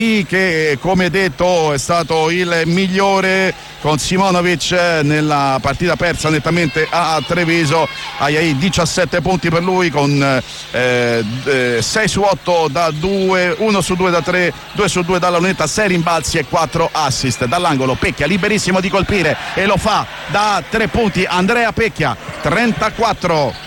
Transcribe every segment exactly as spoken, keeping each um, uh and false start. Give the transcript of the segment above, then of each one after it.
che come detto è stato il migliore con Simonovic nella partita persa nettamente a Treviso. Ayai diciassette punti per lui con eh, sei su otto da due, uno su due da tre, due su due dalla lunetta, sei rimbalzi e quattro assist. Dall'angolo Pecchia liberissimo di colpire e lo fa da tre punti. Andrea Pecchia, trentaquattro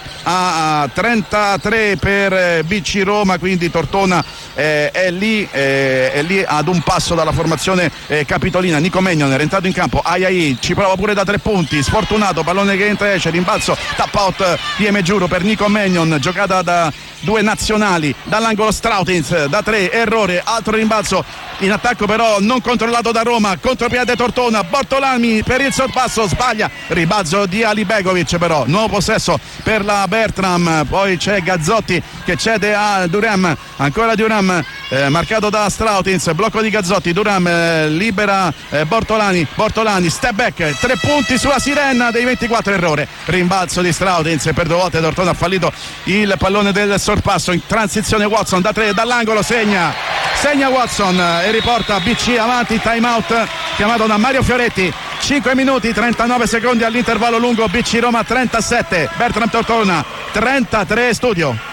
a trentatré per B C Roma, quindi Tortona eh, è lì eh, è lì ad un passo dalla formazione eh, capitolina. Nico Magnon è entrato in campo, Ayai ci prova pure da tre punti, sfortunato, pallone che entra e esce, rimbalzo, tap out di Emegiuro per Nico Magnon, giocata da due nazionali, dall'angolo Strautins da tre, errore, altro rimbalzo in attacco però non controllato da Roma, contropiede Tortona, Bortolami per il sorpasso, sbaglia, ribalzo di Alibegovic, però nuovo possesso per la Bertram, poi c'è Gazzotti che cede a Duram, ancora Duram eh, marcato da Strautins, blocco di Gazzotti, Duram eh, libera eh, Bortolani, Bortolani step back, tre punti sulla sirena dei ventiquattro, errore, rimbalzo di Strautins, per due volte Tortona ha fallito il pallone del sorpasso, in transizione Watson da tre, dall'angolo segna segna Watson e riporta B C avanti, time out chiamato da Mario Fioretti. Cinque minuti trentanove secondi all'intervallo lungo, B C Roma trentasette, Bertram Tortona trentatré. Studio.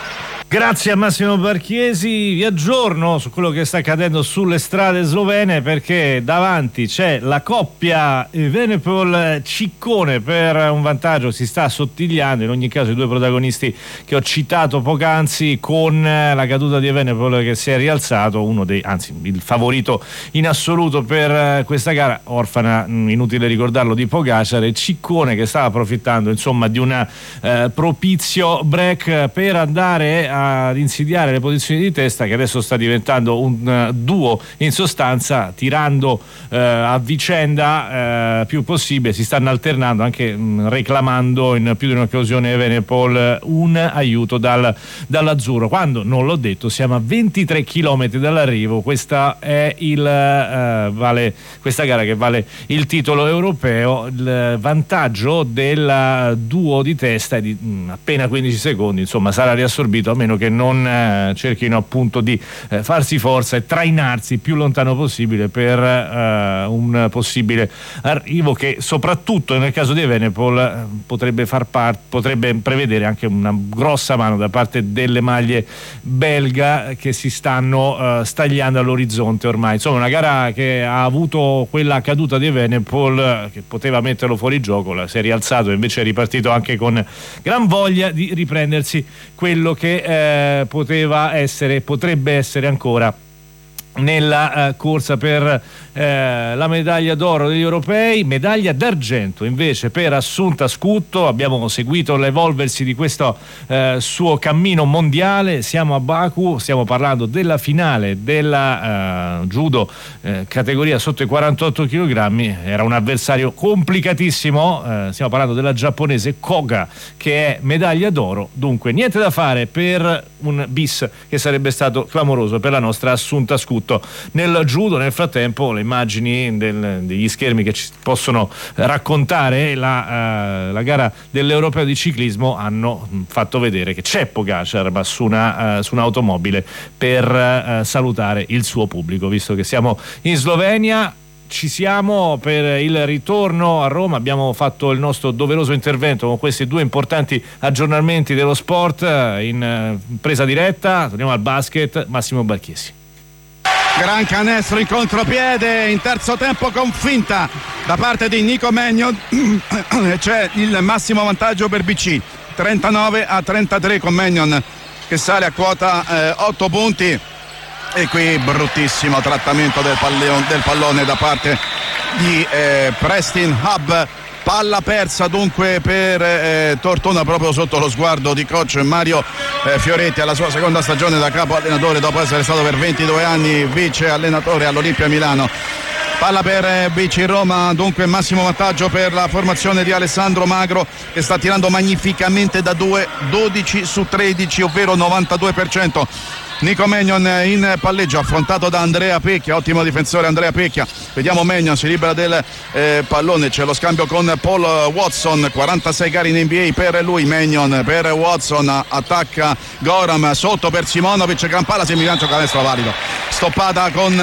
Grazie a Massimo Barchiesi, vi aggiorno su quello che sta accadendo sulle strade slovene, perché davanti c'è la coppia Evenepoel-Ciccone per un vantaggio, si sta assottigliando in ogni caso i due protagonisti che ho citato poc'anzi, con la caduta di Evenepoel che si è rialzato, uno dei, anzi il favorito in assoluto per questa gara, orfana, inutile ricordarlo, di Pogacar, e Ciccone che stava approfittando insomma di un eh, propizio break per andare a ad insidiare le posizioni di testa, che adesso sta diventando un uh, duo in sostanza, tirando uh, a vicenda uh, più possibile, si stanno alternando, anche mh, reclamando in più di un'occasione Evenepoel un aiuto dal, dall'azzurro. Quando non l'ho detto, siamo a ventitré chilometri dall'arrivo, questa è il uh, vale questa gara che vale il titolo europeo. Il vantaggio del duo di testa è di mh, appena quindici secondi, insomma sarà riassorbito, a meno che non eh, cerchino appunto di eh, farsi forza e trainarsi il più lontano possibile per eh, un possibile arrivo che, soprattutto nel caso di Evenepoel, eh, potrebbe far parte, potrebbe prevedere anche una grossa mano da parte delle maglie belga che si stanno eh, stagliando all'orizzonte ormai. Insomma, una gara che ha avuto quella caduta di Evenepoel eh, che poteva metterlo fuori gioco, la si è rialzato e invece è ripartito anche con gran voglia di riprendersi quello che eh, poteva essere, potrebbe essere ancora nella uh, corsa per eh, la medaglia d'oro degli europei. Medaglia d'argento invece per Assunta Scutto. Abbiamo seguito l'evolversi di questo eh, suo cammino mondiale. Siamo a Baku, stiamo parlando della finale della uh, judo eh, categoria sotto i quarantotto chilogrammi. Era un avversario complicatissimo, eh, stiamo parlando della giapponese Koga, che è medaglia d'oro, dunque niente da fare per un bis che sarebbe stato clamoroso per la nostra Assunta Scutto. Nel judo, nel frattempo, le immagini del, degli schermi che ci possono raccontare la, uh, la gara dell'Europeo di ciclismo hanno fatto vedere che c'è Pogacar, ma su, una, uh, su un'automobile per uh, salutare il suo pubblico. Visto che siamo in Slovenia, ci siamo per il ritorno a Roma, abbiamo fatto il nostro doveroso intervento con questi due importanti aggiornamenti dello sport in presa diretta. Torniamo al basket, Massimo Barchiesi. Gran canestro in contropiede in terzo tempo con finta da parte di Nico Magnon. C'è il massimo vantaggio per B C, trentanove a trentatré, con Magnon che sale a quota eh, otto punti. E qui bruttissimo trattamento del pallone, del pallone da parte di eh, Preston Hub. Palla persa dunque per eh, Tortona, proprio sotto lo sguardo di coach Mario eh, Fioretti, alla sua seconda stagione da capo allenatore dopo essere stato per ventidue anni vice allenatore all'Olimpia Milano. Palla per eh, B C Roma, dunque massimo vantaggio per la formazione di Alessandro Magro, che sta tirando magnificamente da due, dodici su tredici, ovvero novantadue per cento Nico Mannion in palleggio, affrontato da Andrea Pecchia, ottimo difensore Andrea Pecchia. Vediamo Mannion, si libera del eh, pallone, c'è lo scambio con Paul Watson, quarantasei gare in N B A per lui. Mannion per Watson, attacca Goram, sotto per Simonovic, gran palla, semilancio, canestro valido, stoppata con